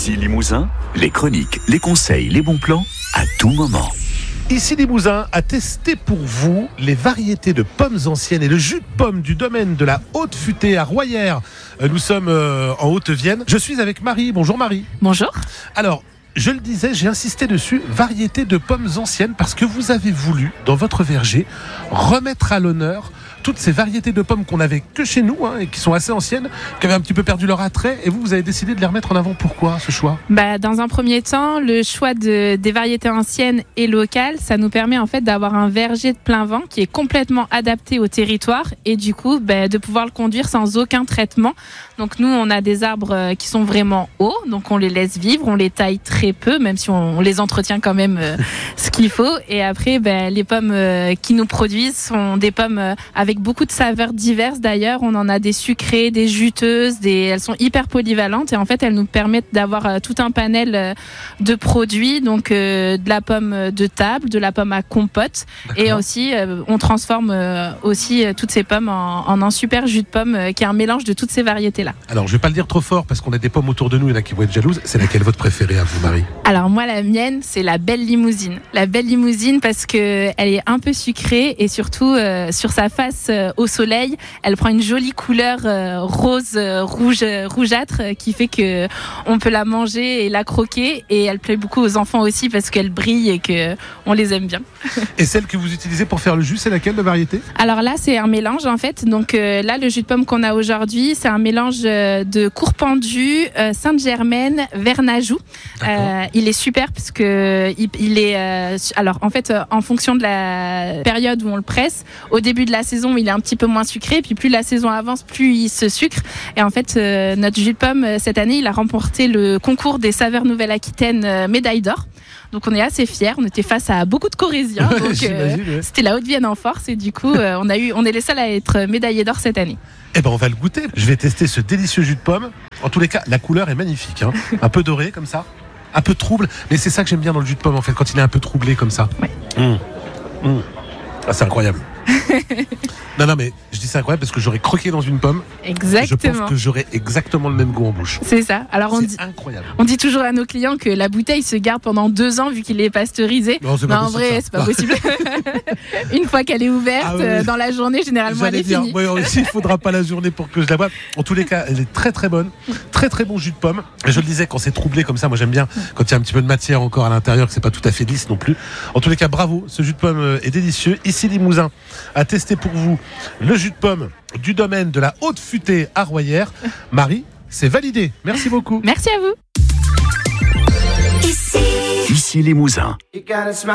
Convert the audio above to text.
Ici Limousin, les chroniques, les conseils, les bons plans, à tout moment. Ici Limousin a testé pour vous les variétés de pommes anciennes et le jus de pomme du domaine de la Haute-Futée à Royères. Nous sommes en Haute-Vienne. Je suis avec Marie. Bonjour Marie. Bonjour. Alors, je le disais, j'ai insisté dessus, variété de pommes anciennes, parce que vous avez voulu, dans votre verger, remettre à l'honneur toutes ces variétés de pommes qu'on avait que chez nous, et qui sont assez anciennes, qui avaient un petit peu perdu leur attrait, et vous avez décidé de les remettre en avant. Pourquoi ce choix ? Dans un premier temps, le choix des variétés anciennes et locales, ça nous permet en fait d'avoir un verger de plein vent qui est complètement adapté au territoire et du coup de pouvoir le conduire sans aucun traitement. Donc nous, on a des arbres qui sont vraiment hauts, donc on les laisse vivre, on les taille très peu, même si on les entretient quand même ce qu'il faut. Et après, les pommes qui nous produisent sont des pommes avec beaucoup de saveurs diverses d'ailleurs. On en a des sucrées, des juteuses, elles sont hyper polyvalentes et en fait elles nous permettent d'avoir tout un panel de produits, donc de la pomme de table, de la pomme à compote. D'accord. Et aussi on transforme aussi toutes ces pommes en un super jus de pomme qui est un mélange de toutes ces variétés-là. Alors je vais pas le dire trop fort parce qu'on a des pommes autour de nous, il y en a qui vont être jalouses. C'est laquelle votre préférée à vous, Marie ? Alors moi, la mienne, c'est la belle limousine. La belle limousine parce que elle est un peu sucrée et surtout sur sa face au soleil, elle prend une jolie couleur rose, rougeâtre qui fait que on peut la manger et la croquer, et elle plaît beaucoup aux enfants aussi parce qu'elle brille et que on les aime bien. Et celle que vous utilisez pour faire le jus, c'est laquelle de variété ? Alors là, c'est un mélange en fait. Donc là, le jus de pomme qu'on a aujourd'hui, c'est un mélange de Courpendu, Sainte-Germaine, Vernajou. Il est super parce que il est alors en fait en fonction de la période où on le presse, au début de la saison il est un petit peu moins sucré, puis plus la saison avance, plus il se sucre. Et en fait notre jus de pomme cette année, il a remporté le concours des saveurs Nouvelle-Aquitaine médaille d'or. Donc on est assez fiers, on était face à beaucoup de Corésiens, donc c'était la Haute-Vienne en force et du coup on est les seuls à être médaillés d'or cette année. Eh ben on va le goûter. Je vais tester ce délicieux jus de pomme. En tous les cas, la couleur est magnifique, un peu doré comme ça, un peu trouble, mais c'est ça que j'aime bien dans le jus de pomme en fait, quand il est un peu troublé comme ça. Ouais. Ah, c'est incroyable. Non, mais je dis c'est incroyable parce que j'aurais croqué dans une pomme. Exactement. Je pense que j'aurais exactement le même goût en bouche. C'est ça. Alors incroyable. On dit toujours à nos clients que la bouteille se garde pendant 2 ans vu qu'il est pasteurisé. Non, en vrai, c'est pas possible. Une fois qu'elle est ouverte, dans la journée, généralement, elle est finie. Il ne faudra pas la journée pour que je la boive. En tous les cas, elle est très très bonne. Très très bon jus de pomme. Et je le disais, quand c'est troublé comme ça, moi j'aime bien quand il y a un petit peu de matière encore à l'intérieur, que c'est pas tout à fait lisse non plus. En tous les cas, bravo. Ce jus de pomme est délicieux. Ici Limousin a testé pour vous le jus de pomme du domaine de la Haute-Futée à Royères. Marie, c'est validé. Merci beaucoup. Merci à vous. Ici Limousin.